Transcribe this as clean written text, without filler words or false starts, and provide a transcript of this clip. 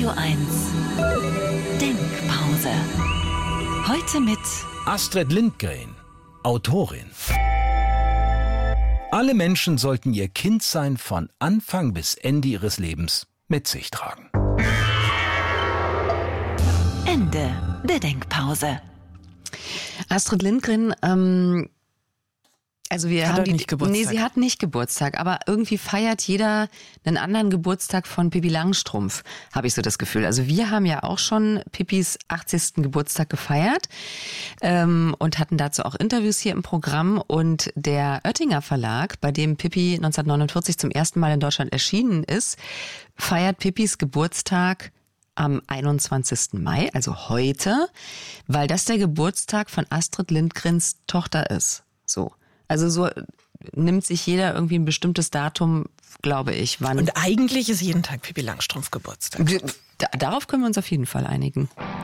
Radio 1 Denkpause. Heute mit Astrid Lindgren, Autorin. Alle Menschen sollten ihr Kindsein von Anfang bis Ende ihres Lebens mit sich tragen. Ende der Denkpause. Astrid Lindgren, nicht Geburtstag. Nee, sie hat nicht Geburtstag, aber irgendwie feiert jeder einen anderen Geburtstag von Pippi Langstrumpf, habe ich so das Gefühl. Also wir haben ja auch schon Pippis 80. Geburtstag gefeiert und hatten dazu auch Interviews hier im Programm. Und der Oettinger Verlag, bei dem Pippi 1949 zum ersten Mal in Deutschland erschienen ist, feiert Pippis Geburtstag am 21. Mai, also heute, weil das der Geburtstag von Astrid Lindgrens Tochter ist. So. Also so nimmt sich jeder irgendwie ein bestimmtes Datum, glaube ich, wann. Und eigentlich ist jeden Tag Pippi Langstrumpf Geburtstag. Darauf können wir uns auf jeden Fall einigen.